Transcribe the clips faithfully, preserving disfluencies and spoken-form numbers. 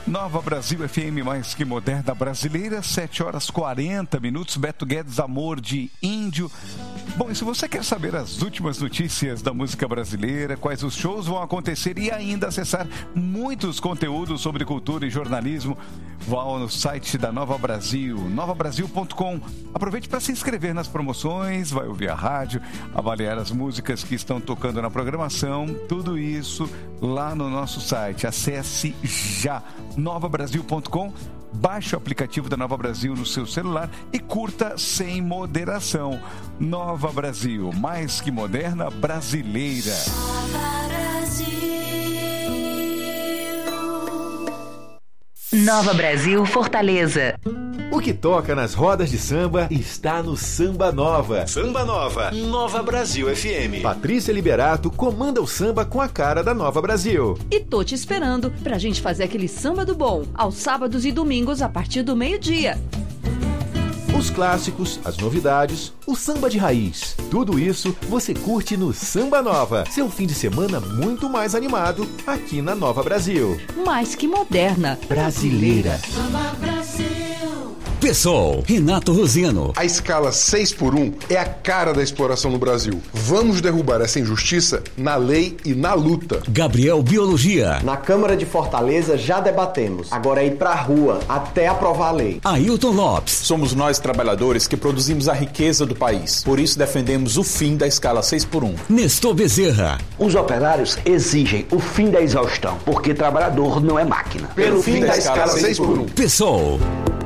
Nova Brasil F M, mais que moderna brasileira, sete horas e quarenta minutos. Beto Guedes, Amor de Índio. Bom, e se você quer saber as últimas notícias da música brasileira, quais os shows vão acontecer e ainda acessar muitos conteúdos sobre cultura e jornalismo, vá no site da Nova Brasil, nova brasil ponto com. Aproveite para se inscrever nas promoções, vai ouvir a rádio, avaliar as músicas que estão tocando na programação, tudo isso lá no nosso site. Acesse já nova brasil ponto com, baixe o aplicativo da Nova Brasil no seu celular e curta sem moderação. Nova Brasil, mais que moderna brasileira. Nova Brasil. Nova Brasil Fortaleza. O que toca nas rodas de samba está no Samba Nova. Samba Nova, Nova Brasil F M. Patrícia Liberato comanda o samba com a cara da Nova Brasil. E tô te esperando pra gente fazer aquele samba do bom, aos sábados e domingos a partir do meio-dia. Os clássicos, as novidades, o samba de raiz. Tudo isso você curte no Samba Nova. Seu fim de semana muito mais animado aqui na Nova Brasil. Mais que moderna. Brasileira. Nova Brasil. Pessoal, Renato Roseno. A escala seis por um é a cara da exploração no Brasil. Vamos derrubar essa injustiça na lei e na luta. Gabriel Biologia. Na Câmara de Fortaleza já debatemos. Agora é ir pra rua até aprovar a lei. Ailton Lopes. Somos nós trabalhadores que produzimos a riqueza do país. Por isso defendemos o fim da escala seis por um. Nestor Bezerra. Os operários exigem o fim da exaustão, porque trabalhador não é máquina. Pelo, Pelo fim, fim da, da escala seis por um. Pessoal.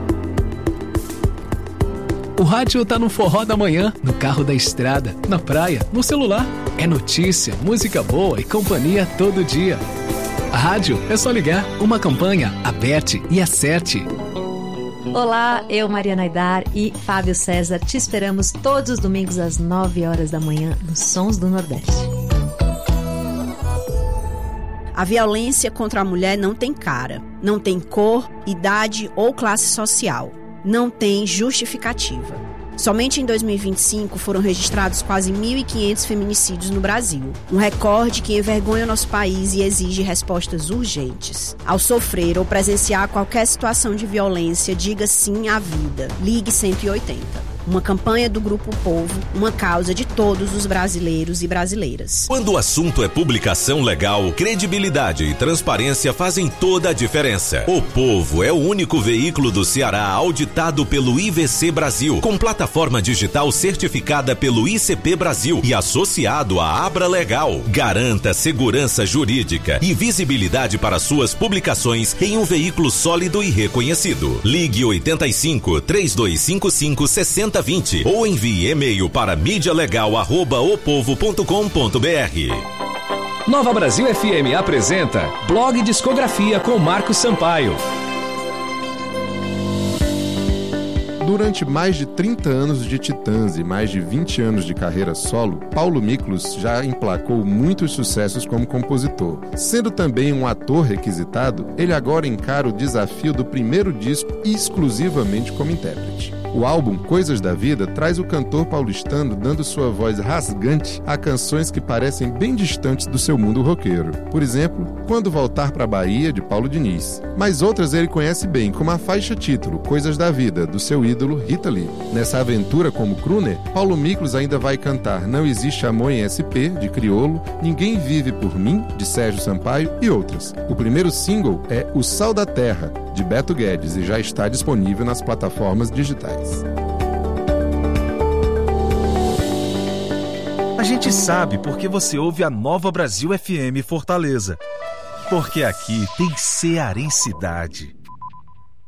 O rádio tá no forró da manhã, no carro da estrada, na praia, no celular. É notícia, música boa e companhia todo dia. A rádio é só ligar. Uma campanha, aperte e acerte. Olá, eu, Mariana Aidar e Fábio César, te esperamos todos os domingos às nove horas da manhã nos Sons do Nordeste. A violência contra a mulher não tem cara, não tem cor, idade ou classe social. Não tem justificativa. Somente em dois mil e vinte e cinco foram registrados quase mil e quinhentos feminicídios no Brasil, um recorde que envergonha nosso país e exige respostas urgentes. Ao sofrer ou presenciar qualquer situação de violência, diga sim à vida. Ligue cento e oitenta. Uma campanha do Grupo Povo, uma causa de todos os brasileiros e brasileiras. Quando o assunto é publicação legal, credibilidade e transparência fazem toda a diferença. O Povo é o único veículo do Ceará auditado pelo I V C Brasil, com plataforma digital certificada pelo I C P Brasil e associado à Abra Legal. Garanta segurança jurídica e visibilidade para suas publicações em um veículo sólido e reconhecido. Ligue oitenta e cinco, três dois cinco cinco, sessenta vinte ou envie e-mail para mídia legal arroba o povo ponto com ponto b r. Nova Brasil F M apresenta Blog Discografia com Marcos Sampaio. Durante mais de trinta anos de Titãs e mais de vinte anos de carreira solo, Paulo Miklos já emplacou muitos sucessos como compositor. Sendo também um ator requisitado, ele agora encara o desafio do primeiro disco exclusivamente como intérprete. O álbum Coisas da Vida traz o cantor paulistano dando sua voz rasgante a canções que parecem bem distantes do seu mundo roqueiro. Por exemplo, Quando Voltar pra Bahia, de Paulo Diniz. Mas outras ele conhece bem, como a faixa título Coisas da Vida, do seu ídolo Rita Lee. Nessa aventura como crooner, Paulo Miklos ainda vai cantar Não Existe Amor em S P, de Criolo, Ninguém Vive por Mim, de Sérgio Sampaio e outras. O primeiro single é O Sal da Terra, de Beto Guedes, e já está disponível nas plataformas digitais. A gente sabe porque você ouve a Nova Brasil F M Fortaleza. Porque aqui tem cearensidade.